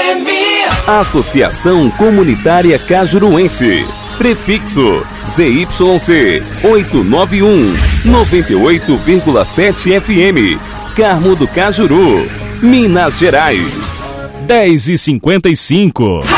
Associação Comunitária Cajuruense. Prefixo ZYC 891 98,7 FM. Carmo do Cajuru, Minas Gerais. 10h55.